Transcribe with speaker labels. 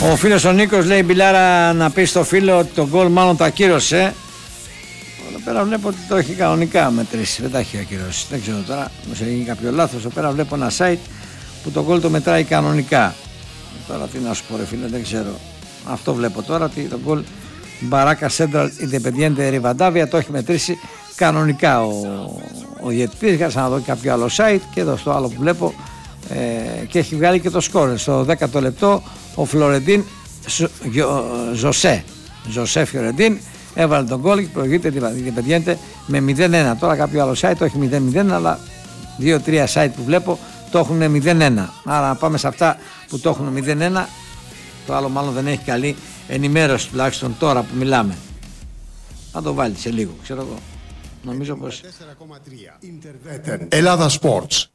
Speaker 1: Ο φίλος ο Νίκος λέει, Μπιλάρα, να πει στο φίλο ότι το γκολ μάλλον το ακύρωσε. Εδώ πέρα βλέπω ότι το έχει κανονικά μετρήσει, δεν τα έχει ακυρώσει. Δεν ξέρω τώρα, μου έχει γίνει κάποιο λάθος. Εδώ πέρα βλέπω ένα site που το γκολ το μετράει κανονικά. Τώρα τι να σου πω, ρε φίλε, δεν ξέρω. Αυτό βλέπω τώρα, ότι το γκολ Μπαράκα Σέντραλ Independiente Ριβαντάβια το έχει μετρήσει κανονικά ο διαιτητής. Είχα να δω κάποιο άλλο site και εδώ στο άλλο που βλέπω και έχει βγάλει και το σκόρ. Στο 10ο λεπτό ο Φλωρεντίν Ζωσέ Φιωρεντίν έβαλε τον γκολ και προηγείται την Independiente με 0-1. Τώρα κάποιο άλλο site το έχει 0-0, αλλά 2-3 site που βλέπω το έχουν 0-1. Άρα να πάμε σε αυτά που το έχουν 0-1. Το άλλο μάλλον δεν έχει καλή ενημέρωση, τουλάχιστον τώρα που μιλάμε. Θα το βάλει σε λίγο, ξέρω εγώ. Νομίζω πως...
Speaker 2: Ελλάδα Sports.